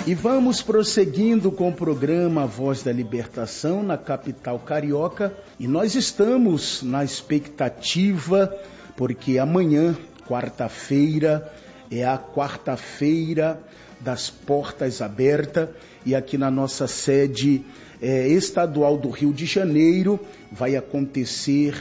E vamos prosseguindo com o programa Voz da Libertação na capital carioca. E nós estamos na expectativa, porque amanhã, quarta-feira, é a quarta-feira das portas abertas. E aqui na nossa sede estadual do Rio de Janeiro vai acontecer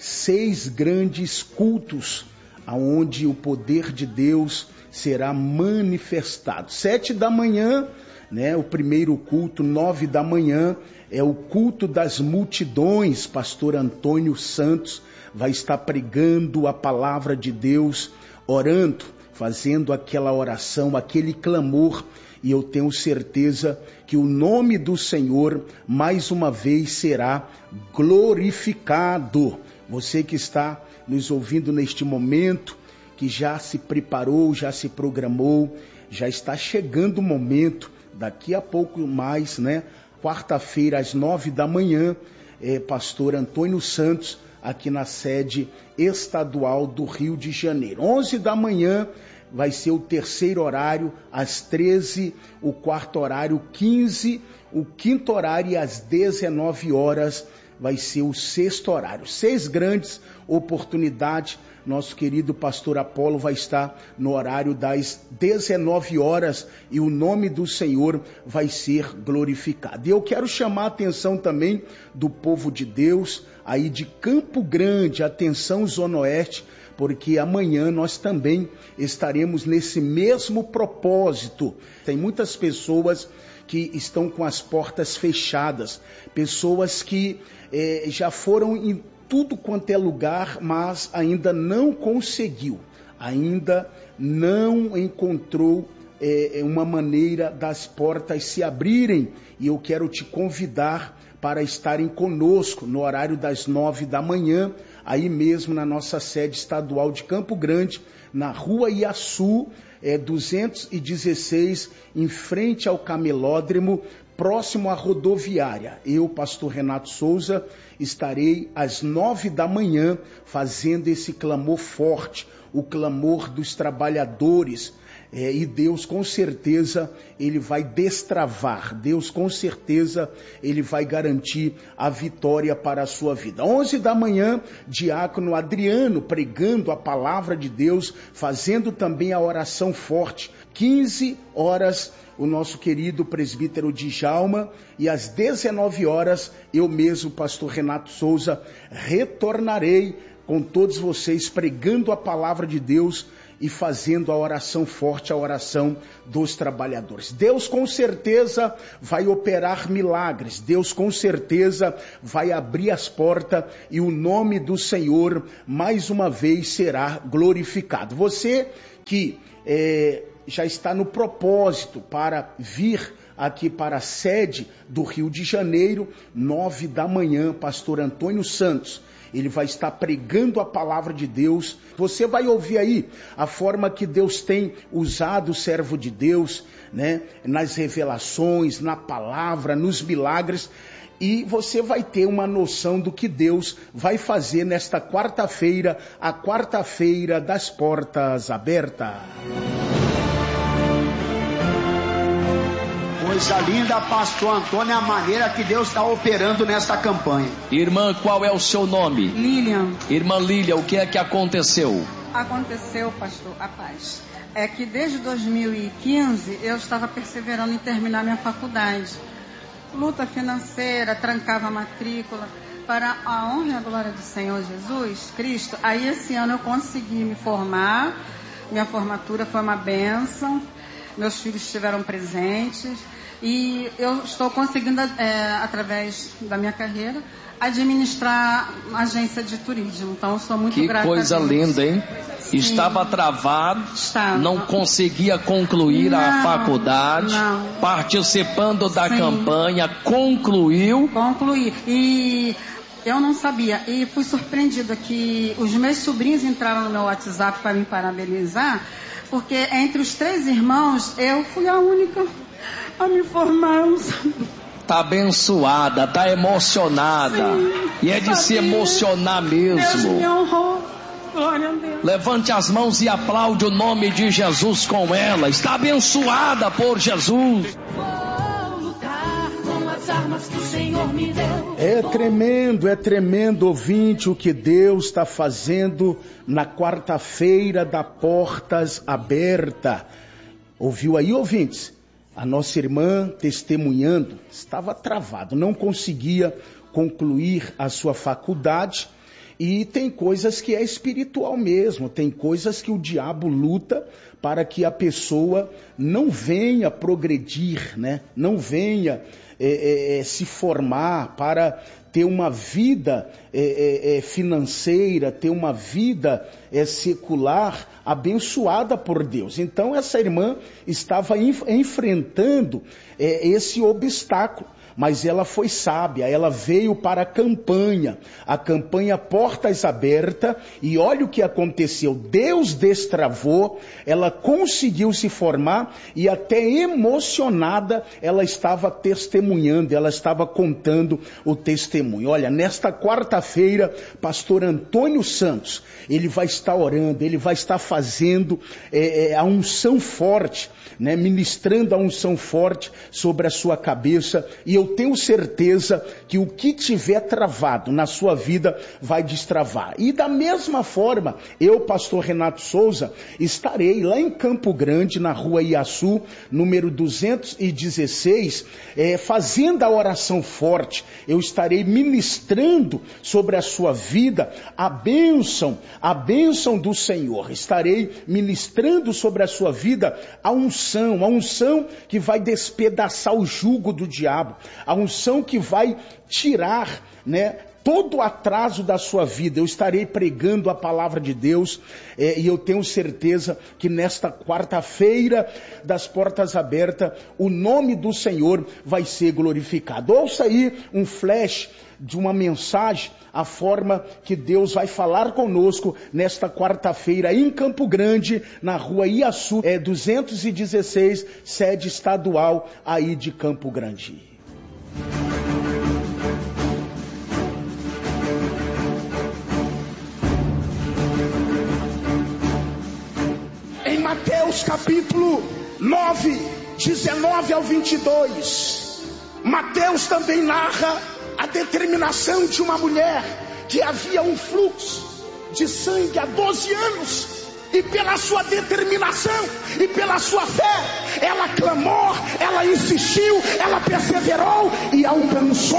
6 grandes cultos, onde o poder de Deus será manifestado. 7 da manhã, o primeiro culto. 9 da manhã é o culto das multidões. Pastor Antônio Santos vai estar pregando a palavra de Deus, orando, fazendo aquela oração, aquele clamor. E eu tenho certeza que o nome do Senhor mais uma vez será glorificado. Você que está nos ouvindo neste momento, que já se preparou, já se programou, já está chegando o momento, daqui a pouco mais, quarta-feira às 9 da manhã, pastor Antônio Santos, aqui na sede estadual do Rio de Janeiro. 11 da manhã vai ser o terceiro horário, às 13, o quarto horário, 15, o quinto horário e às 19 horas vai ser o sexto horário. 6 grandes oportunidades. Nosso querido pastor Apolo vai estar no horário das 19 horas e o nome do Senhor vai ser glorificado. E eu quero chamar a atenção também do povo de Deus aí de Campo Grande, atenção Zona Oeste, porque amanhã nós também estaremos nesse mesmo propósito. Tem muitas pessoas que estão com as portas fechadas, pessoas que já foram em tudo quanto é lugar, mas ainda não conseguiu, ainda não encontrou uma maneira das portas se abrirem. E eu quero te convidar para estarem conosco no horário das 9 da manhã, aí mesmo na nossa sede estadual de Campo Grande, na Rua Iaçu, 216, em frente ao Camelódromo, próximo à rodoviária. Eu, pastor Renato Souza, estarei às 9 da manhã fazendo esse clamor forte, o clamor dos trabalhadores. E Deus com certeza Ele vai destravar, Deus com certeza Ele vai garantir a vitória para a sua vida. 11 da manhã, diácono Adriano pregando a palavra de Deus, fazendo também a oração forte. 15 horas, o nosso querido presbítero Djalma, e às 19 horas, eu mesmo, pastor Renato Souza, retornarei com todos vocês pregando a palavra de Deus e fazendo a oração forte, a oração dos trabalhadores. Deus com certeza vai operar milagres, Deus com certeza vai abrir as portas e o nome do Senhor mais uma vez será glorificado. Você que já está no propósito para vir aqui para a sede do Rio de Janeiro, 9 da manhã, pastor Antônio Santos, ele vai estar pregando a palavra de Deus. Você vai ouvir aí a forma que Deus tem usado o servo de Deus, nas revelações, na palavra, nos milagres. E você vai ter uma noção do que Deus vai fazer nesta quarta-feira, a quarta-feira das portas abertas. Coisa linda, pastor Antônio, a maneira que Deus está operando nesta campanha. Irmã, qual é o seu nome? Lilian. Irmã Lília, o que é que aconteceu? Aconteceu, pastor, a paz. É que desde 2015 eu estava perseverando em terminar minha faculdade. Luta financeira, trancava a matrícula. Para a honra e a glória do Senhor Jesus Cristo, aí esse ano eu consegui me formar. Minha formatura foi uma bênção. Meus filhos estiveram presentes. E eu estou conseguindo, através da minha carreira, administrar uma agência de turismo. Então, eu sou muito grata. Que coisa linda, hein? Sim. Estava travado, não conseguia concluir a faculdade, participando da campanha, concluiu. Concluí. E eu não sabia. E fui surpreendida que os meus sobrinhos entraram no meu WhatsApp para me parabenizar, porque entre os 3 irmãos, eu fui a única a me formar. Tá abençoada, tá emocionada. Sim, e é de se emocionar mesmo. Deus me honrou. Glória a Deus. Levante as mãos e aplaude o nome de Jesus com ela. Está abençoada por Jesus. Vou lutar com as armas que o Senhor me deu. É tremendo, ouvinte, o que Deus está fazendo na quarta-feira da Portas Aberta. Ouviu aí, ouvintes? A nossa irmã testemunhando, estava travado, não conseguia concluir a sua faculdade. E tem coisas que é espiritual mesmo, tem coisas que o diabo luta para que a pessoa não venha progredir, né? Não venha se formar, para ter uma vida financeira, ter uma vida secular abençoada por Deus. Então essa irmã estava enfrentando esse obstáculo. Mas ela foi sábia, ela veio para a campanha Portas Abertas, e olha o que aconteceu, Deus destravou, ela conseguiu se formar, e até emocionada ela estava testemunhando, ela estava contando o testemunho. Olha, nesta quarta-feira, pastor Antônio Santos, ele vai estar orando, ele vai estar fazendo a unção forte, né, ministrando a unção forte sobre a sua cabeça, e eu tenho certeza que o que tiver travado na sua vida vai destravar. E da mesma forma, eu, pastor Renato Souza, estarei lá em Campo Grande, na rua Iaçu, número 216, fazendo a oração forte. Eu estarei ministrando sobre a sua vida a bênção do Senhor. Estarei ministrando sobre a sua vida a unção que vai despedaçar o jugo do diabo, a unção que vai tirar, né, todo o atraso da sua vida. Eu estarei pregando a palavra de Deus, e eu tenho certeza que nesta quarta-feira das Portas Abertas, o nome do Senhor vai ser glorificado. Ouça aí um flash de uma mensagem, a forma que Deus vai falar conosco nesta quarta-feira em Campo Grande, na rua Iaçu, 216, sede estadual aí de Campo Grande. Em Mateus capítulo 9, 19 ao 22, Mateus também narra a determinação de uma mulher que havia um fluxo de sangue há 12 anos, e pela sua determinação e pela sua fé, ela clamou, ela insistiu, ela perseverou e alcançou